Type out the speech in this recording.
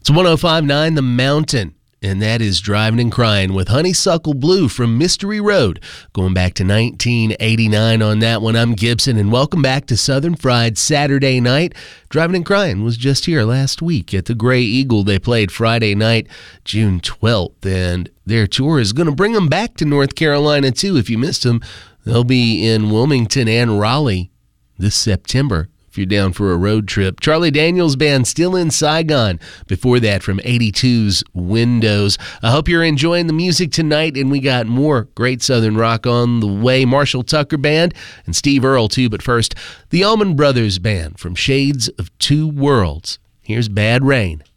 It's 105.9 The Mountain, and that is Driving and Crying with Honeysuckle Blue from Mystery Road. Going back to 1989 on that one. I'm Gibson, and welcome back to Southern Fried Saturday night. Driving and Crying was just here last week at the Gray Eagle. They played Friday night, June 12th, and their tour is going to bring them back to North Carolina, too. If you missed them, they'll be in Wilmington and Raleigh this September, if you're down for a road trip. Charlie Daniels Band, Still in Saigon. Before that, from 82's Windows. I hope you're enjoying the music tonight, and we got more great Southern rock on the way. Marshall Tucker Band and Steve Earle, too. But first, the Allman Brothers Band from Shades of Two Worlds. Here's Bad Rain.